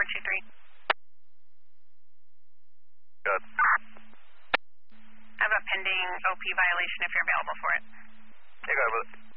123. Good. I have a pending OP violation if you're available for it. You got it with it.